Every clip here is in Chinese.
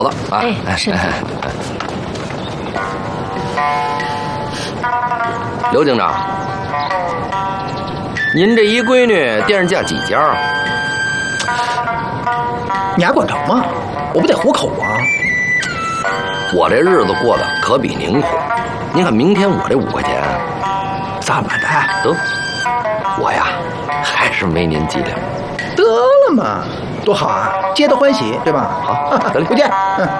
了啊！ 哎，是的。 刘警长，您这一闺女店上嫁几家？ 你还管着吗？我不得糊口啊！ 我这日子过得可比您苦。您看明天我这5块钱， 怎么的？ 得，我呀还是没您机灵。 得了嘛，多好啊，皆大欢喜，对吧？ 好，得嘞， 回见。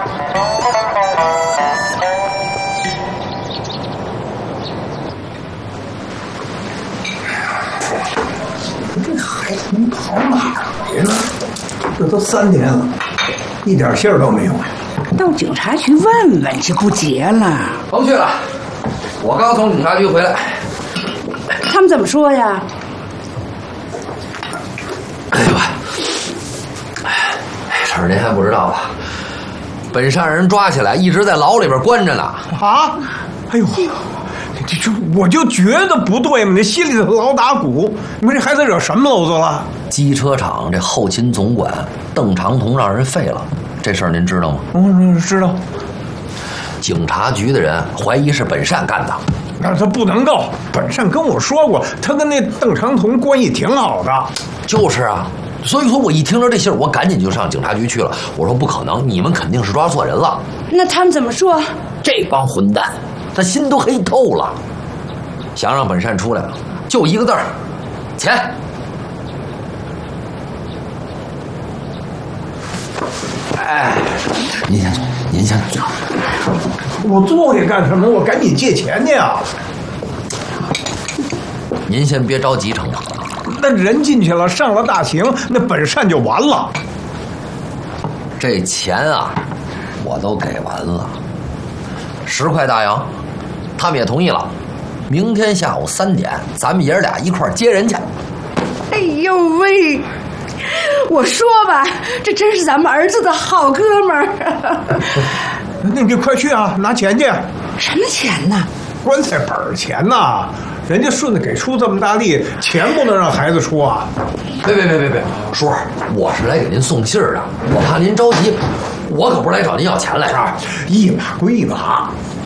这孩子能跑哪来了？这都3年了，一点信儿都没有。 到警察局问问去，不结了。 甭去了，我刚从警察局回来。 他们怎么说呀？ 哎呦，事儿您还不知道吧？本善人抓起来，一直在牢里边关着呢。 啊！哎呦，我就觉得不对嘛，你心里头老打鼓。你说这孩子惹什么娄子了？ 机车厂这后勤总管邓长同让人废了，这事儿您知道吗？ 知道。 警察局的人怀疑是本善干的。 那他不能够，本善跟我说过，他跟那邓长同关系挺好的。 就是啊，所以说我一听着这信儿，我赶紧就上警察局去了。我说不可能，你们肯定是抓错人了。 那他们怎么说？ 这帮混蛋，他心都黑透了，想让本善出来了，就一个字儿：钱。哎，您先坐，您先坐。 我坐下干什么？我赶紧借钱去啊！ 您先别着急，程长。 那人进去了，上了大刑，那本善就完了。 这钱啊，我都给完了，10块大洋，他们也同意了。明天下午3点，咱们爷儿俩一块儿接人去。 哎呦喂！我说吧，这真是咱们儿子的好哥们儿。 那你快去啊，拿钱去。 什么钱呢？ 棺材本钱呐！人家顺子给出这么大力，钱不能让孩子出啊！ 别，叔，我是来给您送信儿的，我怕您着急，我可不是来找您要钱来着。 一码归一码，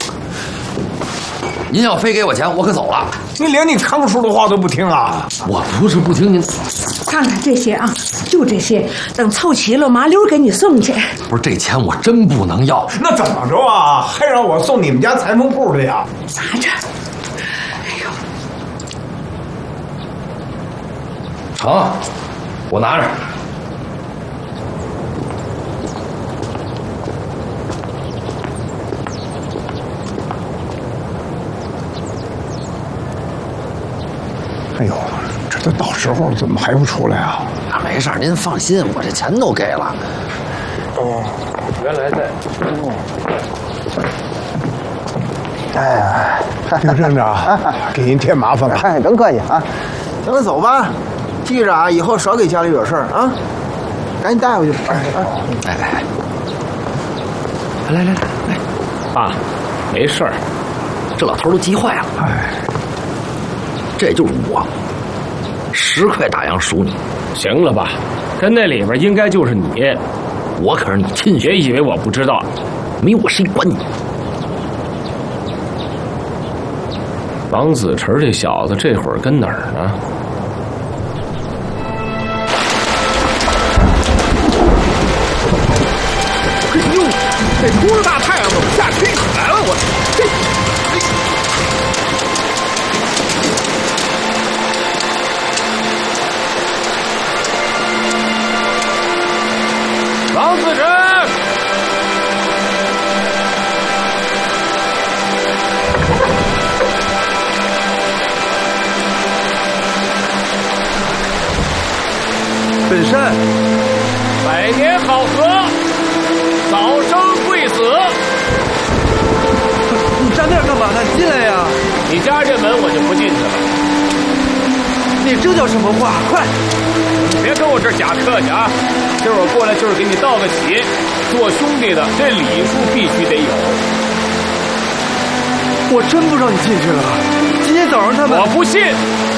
您要非给我钱，我可走了。 你连你康叔的话都不听啊！ 我不是不听您， 看看这些啊，就这些，等凑齐了，麻溜给你送去。 不是这钱我真不能要。 那怎么着啊？还让我送你们家裁缝铺去呀？ 拿着。 成，我拿着。 哎呦，这都到时候了，怎么还不出来啊？ 啊，没事，您放心，我这钱都给了。 哦，原来在。哦。 哎， 丁镇长，给您添麻烦了。 哎，甭客气啊。行了，走吧。记着啊，以后少给家里惹事儿啊。赶紧带回去。 来， 爸，没事儿。 这老头都急坏了。 哎， 这就是我，10块大洋赎你。 行了吧，跟那里边应该就是你。 我可是你亲别以为我不知道， 没我谁管你。 王子成这小子这会儿跟哪儿呢？ 哎呦，这出了大太阳怎么下起雨来了？我， 王子成。 本善百年好合，早生贵子。 你站那儿干嘛呢？进来呀！ 你家这门我就不进去了。 你这叫什么话？快！ 别跟我这儿假客气啊！今儿我过来就是给你道个喜，做兄弟的这礼数必须得有。 我真不让你进去了。今天早上他们…… 我不信。